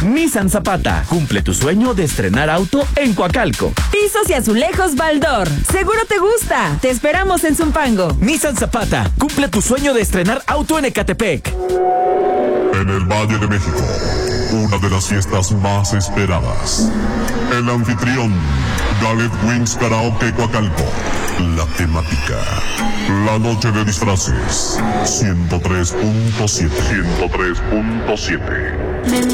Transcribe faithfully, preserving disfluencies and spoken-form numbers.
Nissan Zapata, cumple tu sueño de estrenar auto en Coacalco. Pisos y azulejos Baldor, seguro te gusta. Te esperamos en Zumpango. Nissan Zapata, cumple tu sueño de estrenar auto en Ecatepec. En el Valle de México, una de las fiestas más esperadas. El anfitrión, Gallet Wings Karaoke Coacalco. La temática, la noche de disfraces. ciento tres punto siete. ciento tres punto siete.